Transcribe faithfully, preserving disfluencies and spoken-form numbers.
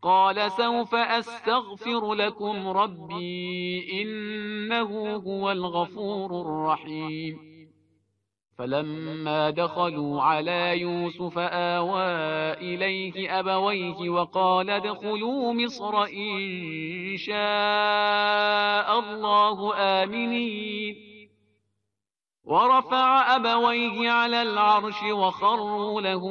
قال سوف أستغفر لكم ربي إنه هو الغفور الرحيم. فلما دخلوا على يوسف آوى إليه أبويه وقال ادخلوا مصر إن شاء الله آمنين. ورفع أبويه على العرش وخروا له